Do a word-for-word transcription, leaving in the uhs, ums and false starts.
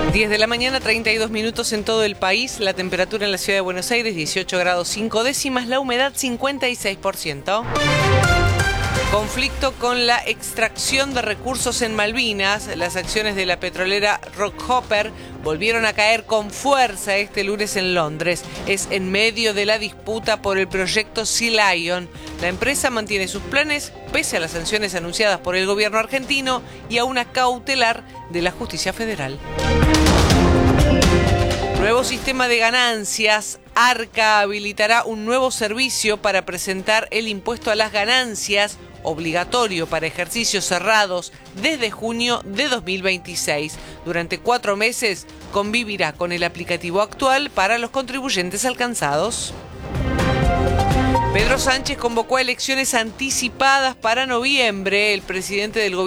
diez de la mañana, treinta y dos minutos en todo el país. La temperatura en la ciudad de Buenos Aires, dieciocho grados cinco décimas. La humedad, cincuenta y seis por ciento. Conflicto con la extracción de recursos en Malvinas. Las acciones de la petrolera Rockhopper volvieron a caer con fuerza este lunes en Londres. Es en medio de la disputa por el proyecto Sea Lion. La empresa mantiene sus planes pese a las sanciones anunciadas por el gobierno argentino y a una cautelar de la justicia federal. Nuevo sistema de ganancias. Arca habilitará un nuevo servicio para presentar el impuesto a las ganancias, obligatorio para ejercicios cerrados desde junio de dos mil veintiséis. Durante cuatro meses convivirá con el aplicativo actual para los contribuyentes alcanzados. Pedro Sánchez convocó a elecciones anticipadas para noviembre. El presidente del gobierno